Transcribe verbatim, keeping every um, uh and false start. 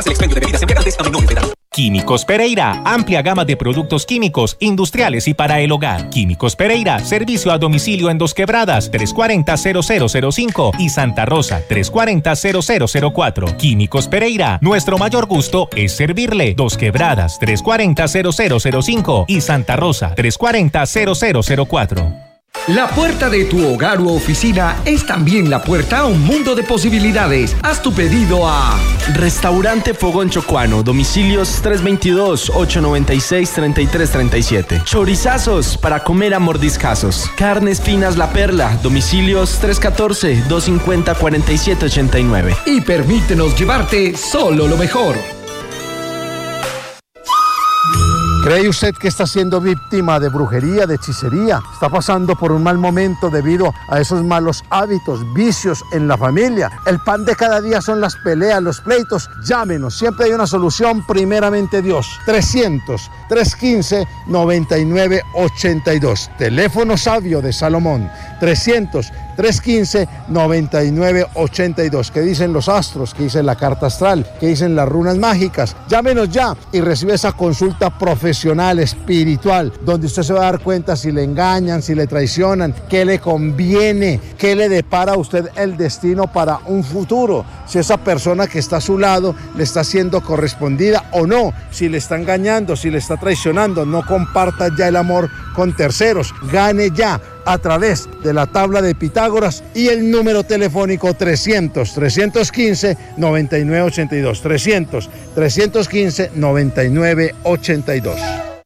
Prohíbas el expendio de bebidas embriagantes a menores de edad. Químicos Pereira, amplia gama de productos químicos, industriales y para el hogar. Químicos Pereira, servicio a domicilio en Dos Quebradas, tres cuarenta, cero cero cero cinco y Santa Rosa, tres cuarenta, cero cero cero cuatro. Químicos Pereira, nuestro mayor gusto es servirle. Dos Quebradas, tres cuarenta, cero cero cero cinco y Santa Rosa, tres cuarenta, cero cero cero cuatro. La puerta de tu hogar u oficina es también la puerta a un mundo de posibilidades. Haz tu pedido a Restaurante Fogón Chocuano, domicilios tres veintidós, ochocientos noventa y seis, treinta y tres treinta y siete. Chorizazos para comer a mordiscazos. Carnes Finas La Perla, domicilios tres catorce, doscientos cincuenta, cuarenta y siete ochenta y nueve. Y permítenos llevarte solo lo mejor. ¿Cree usted que está siendo víctima de brujería, de hechicería? ¿Está pasando por un mal momento debido a esos malos hábitos, vicios en la familia? El pan de cada día son las peleas, los pleitos. Llámenos, siempre hay una solución, primeramente Dios. trescientos, trescientos quince, noventa y nueve ochenta y dos. Teléfono sabio de Salomón, trescientos, trescientos quince, noventa y nueve ochenta y dos. ¿Qué dicen los astros? ¿Qué dice la carta astral? ¿Qué dicen las runas mágicas? Llámenos ya y recibe esa consulta profesional, espiritual, donde usted se va a dar cuenta si le engañan, si le traicionan, qué le conviene, qué le depara a usted el destino para un futuro, si esa persona que está a su lado le está siendo correspondida o no, si le está engañando, si le está traicionando. No comparta ya el amor con terceros, gane ya a través de la tabla de Pitágoras y el número telefónico trescientos, trescientos quince, noventa y nueve ochenta y dos, trescientos, trescientos quince, noventa y nueve ochenta y dos.